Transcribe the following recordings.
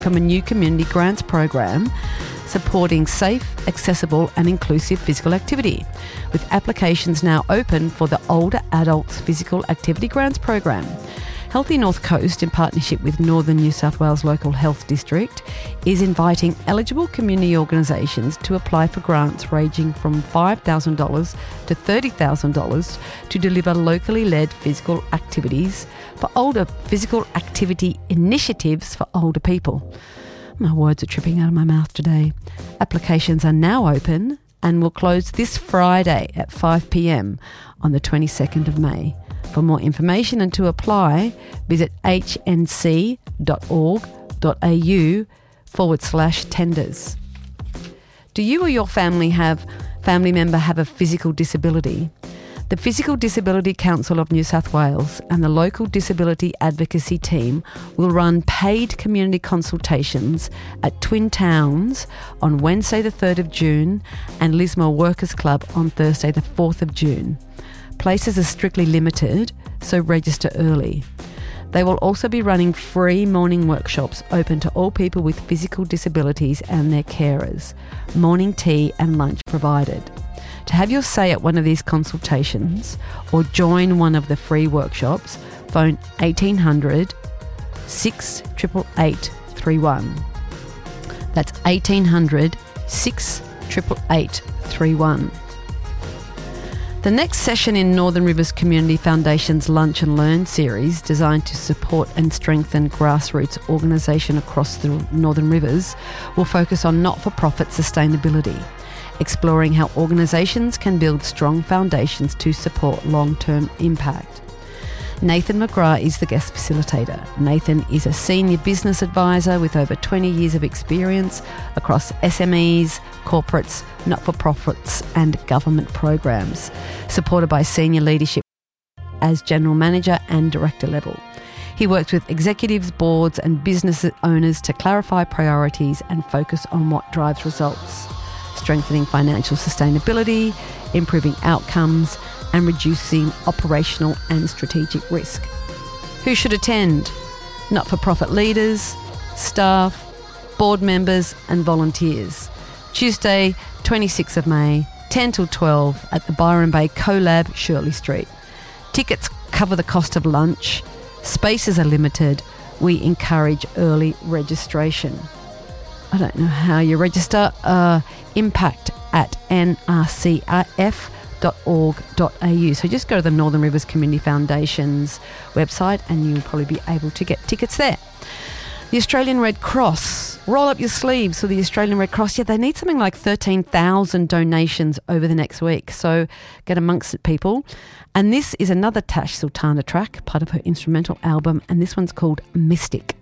from a new community grants program supporting safe, accessible and inclusive physical activity, with applications now open for the Older Adults Physical Activity Grants program. Healthy North Coast, in partnership with Northern New South Wales Local Health District, is inviting eligible community organisations to apply for grants ranging from $5,000 to $30,000 to deliver locally led physical activities for older physical activity initiatives for older people. My words are tripping out of my mouth today. Applications are now open and will close this Friday at 5 p.m. on the 22nd of May. For more information and to apply, visit hnc.org.au/tenders. Do you or your family member have a physical disability? The Physical Disability Council of New South Wales and the local disability advocacy team will run paid community consultations at Twin Towns on Wednesday the 3rd of June and Lismore Workers Club on Thursday the 4th of June. Places are strictly limited, so register early. They will also be running free morning workshops open to all people with physical disabilities and their carers. Morning tea and lunch provided. To have your say at one of these consultations or join one of the free workshops, phone 1800 688 31. That's 1800 688 31. The next session in Northern Rivers Community Foundation's Lunch and Learn series, designed to support and strengthen grassroots organisation across the Northern Rivers, will focus on not-for-profit sustainability, exploring how organisations can build strong foundations to support long-term impact. Nathan McGrath is the guest facilitator. Nathan is a senior business advisor with over 20 years of experience across SMEs, corporates, not-for-profits and government programs, supported by senior leadership as general manager and director level. He works with executives, boards and business owners to clarify priorities and focus on what drives results, strengthening financial sustainability, improving outcomes and reducing operational and strategic risk. Who should attend? Not-for-profit leaders, staff, board members and volunteers. Tuesday, 26th of May, 10 till 12 at the Byron Bay CoLab, Shirley Street. Tickets cover the cost of lunch. Spaces are limited. We encourage early registration. I don't know how you register. impact@nrcf.org.au. So just go to the Northern Rivers Community Foundation's website and you'll probably be able to get tickets there. The Australian Red Cross. Roll up your sleeves for the Australian Red Cross. Yeah, they need something like 13,000 donations over the next week. So get amongst it, people. And this is another Tash Sultana track, part of her instrumental album, and this one's called Mystic.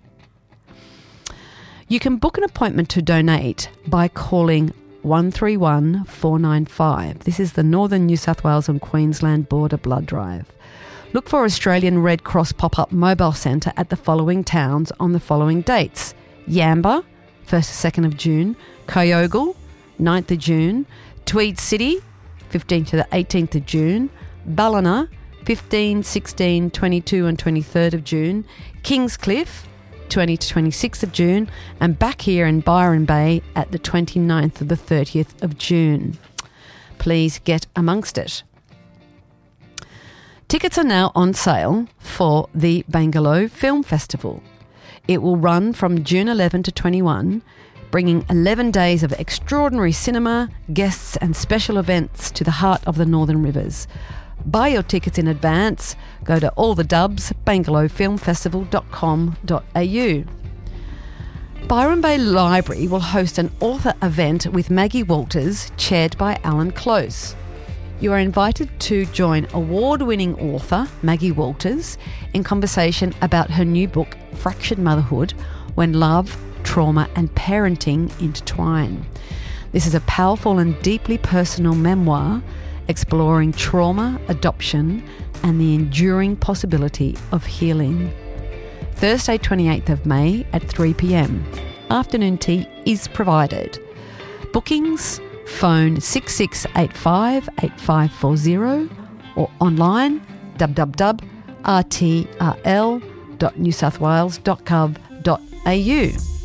You can book an appointment to donate by calling 131 495. This is the Northern New South Wales and Queensland Border Blood Drive. Look for Australian Red Cross pop-up mobile centre at the following towns on the following dates: Yamba, 1st to 2nd of June, Kyogle, 9th of June, Tweed City, 15th to the 18th of June, Ballina, 15, 16, 22 and 23rd of June, Kingscliff, 20 to 26th of June, and back here in Byron Bay at the 29th to the 30th of June. Please get amongst it. Tickets are now on sale for the Bangalow Film Festival. It will run from June 11 to 21, bringing 11 days of extraordinary cinema, guests and special events to the heart of the Northern Rivers. Buy your tickets in advance. Go to all the dubs, bangalowfilmfestival.com.au. Byron Bay Library will host an author event with Maggie Walters, chaired by Alan Close. You are invited to join award-winning author Maggie Walters in conversation about her new book, Fractured Motherhood, When Love, Trauma and Parenting Intertwine. This is a powerful and deeply personal memoir exploring trauma, adoption and the enduring possibility of healing. Thursday 28th of May at 3 p.m. Afternoon tea is provided. Bookings, phone 6685 8540 or online www.rtrl.newsouthwales.gov.au.